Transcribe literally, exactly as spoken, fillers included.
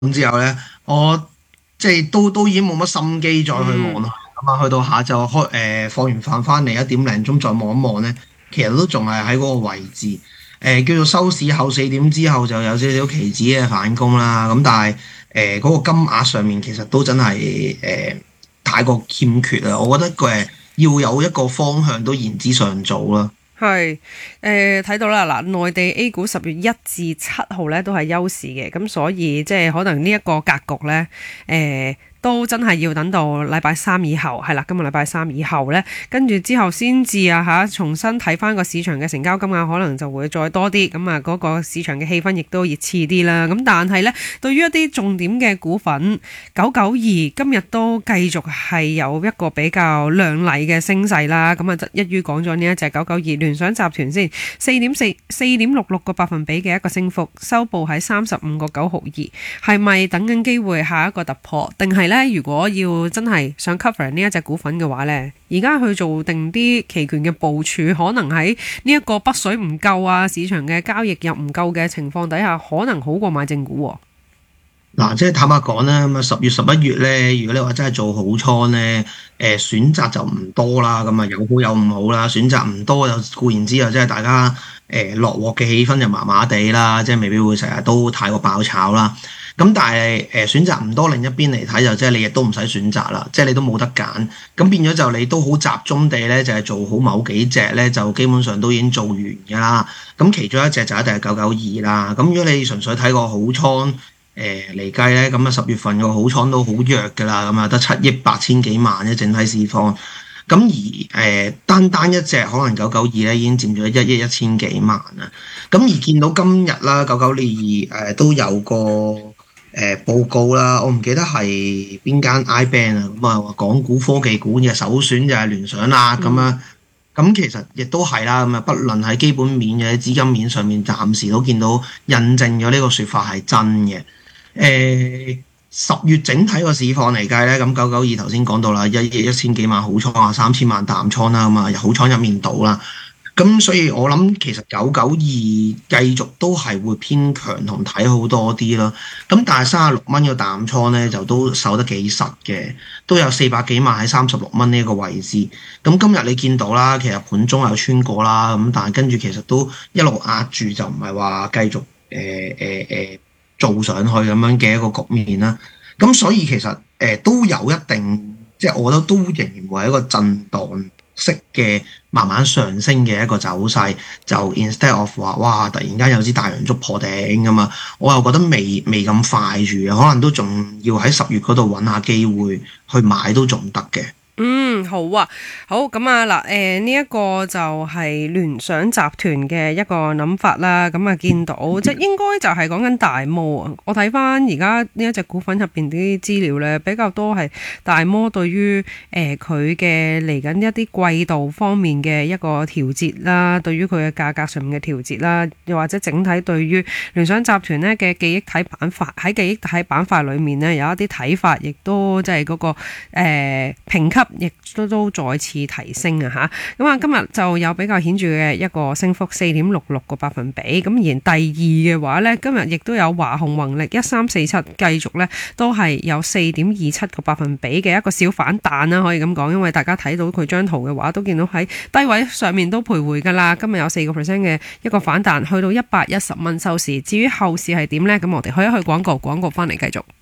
咁之後咧，我即係都都已經冇乜心機再去望嗯， 啦。咁啊，去到下晝開誒、呃、放完飯翻嚟一點零鐘再望一望咧，其實都仲係喺嗰個位置。誒、呃、叫做收市後四點之後就有少少期指嘅反攻啦。咁但係誒嗰個金額上面其實都真係誒、呃、太過欠缺啦。我覺得佢要有一個方向都言之尚早啦。 係誒睇到啦，嗱，內地 A 股十月一至七號咧都係休市嘅，咁所以即係可能呢一個格局咧，誒、都真係要等到禮拜三以後，係啦，今日禮拜三以後呢，跟住之後先至啊嚇，重新睇翻個市場嘅成交金額，可能就會再多啲，咁啊嗰個市場嘅氣氛亦都熱熾啲啦。咁但係呢，對於一啲重點嘅股份，九九二今日都繼續係有一個比較亮麗嘅升勢啦。咁啊，一於講咗呢一隻九九二聯想集團先，四點四四點六六個百分比嘅一個升幅，收報喺三十五個九毫二，係咪等緊機會下一個突破？定係呢？如果要真係想 cover 呢一隻股份嘅話呢，而家去做定啲期權嘅部署，可能喺呢一個北水唔夠啊，市場嘅交易又唔夠嘅情況底下，可能好過買正股喎。 嗱，即係坦白講啦，咁啊十月十一月咧，如果你話真係做好倉咧，誒、選擇就唔多啦，咁啊有好有唔好啦，選擇唔多就固然之啊，即係大家誒、落鑊嘅氣氛就麻麻地啦，即係未必會成日都太過爆炒啦。咁但係誒、選擇唔多，另一邊嚟睇就即係你亦都唔使選擇啦，即係你都冇得揀，咁變咗就你都好集中地咧，就係、做好某幾隻咧，就基本上都已經做完㗎啦。咁其中一隻就一定係九九二啦。咁如果你純粹睇個好倉，誒嚟計咧，咁啊十月份個好倉都好弱㗎啦，咁啊得七億八千幾萬啫，整體市況。咁而誒、呃、單單一隻可能九九二咧已經佔咗一億一千幾萬啦。咁而見到今日啦，九九二誒都有個誒、呃、報告啦，我唔記得係邊間 iBank 啊，咁啊話港股科技股嘅首選就係聯想啦，咁嗯。 啊咁其實亦都係啦，咁啊不論喺基本面嘅資金面上面，暫時都見到印證咗呢個説法係真嘅。誒十月整體個市況嚟計咧，咁九九二頭先講到啦，一億一千幾萬好倉啊，三千萬淡倉啦，咁啊好倉一面倒啦。咁所以我諗其實九九二繼續都係會偏強同睇好多啲咯。咁但係三十六蚊個淡倉咧就都守得幾實嘅，都有四百幾萬喺三十六蚊呢個位置。咁今日你見到啦，其實盤中有穿過啦，咁但係跟住其實都一路壓住，就唔係話繼續誒誒誒做上去咁樣嘅一個局面啦。咁所以其實誒、呃、都有一定，即係我覺得都仍然會係一個震盪式嘅慢慢上升嘅一個走勢，就 instead of 話哇突然間有支大陽燭破頂咁嘛，我又覺得未未咁快住，可能都仲要喺十月嗰度揾下機會去買都仲得嘅。 嗯，好啊，好咁啊嗱，誒呢一個就係聯想集團嘅一個諗法啦。咁啊見到即係應該就係講緊大摩啊。我睇翻而家呢一隻股份入邊啲資料咧，比較多係大摩對於誒佢嘅嚟緊一啲季度方面嘅一個調節啦，對於佢嘅價格上面嘅調節啦，又或者整體對於聯想集團咧嘅記憶體板塊喺記憶體板塊裏面咧有一啲睇法，亦都即係嗰個誒評級。亦都都再次提升啊吓，咁啊今日就有比較顯著嘅一個升幅，四點六六個百分比。咁而第二嘅話呢，今日亦都有華虹宏力一三四七繼續呢都係有四點二七個百分比嘅一個小反彈啦，可以咁講。因為大家睇到佢張圖嘅話，都見到喺低位上面都徘徊噶啦。今日有四個 percent 嘅一個反彈，去到一百一十蚊收市。至於後市係點呢？咁我哋去一去廣告，廣告翻嚟繼續。